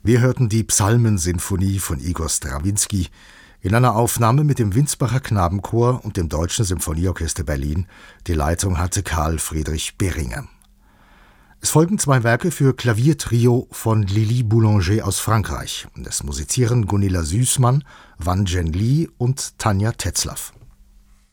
Wir hörten die Psalmensinfonie von Igor Strawinski in einer Aufnahme mit dem Winsbacher Knabenchor und dem Deutschen Symphonieorchester Berlin. Die Leitung hatte Karl Friedrich Behringer. Es folgen 2 Werke für Klaviertrio von Lili Boulanger aus Frankreich. Es musizieren Gunilla Süßmann, Wan Zhen Li und Tanja Tetzlaff.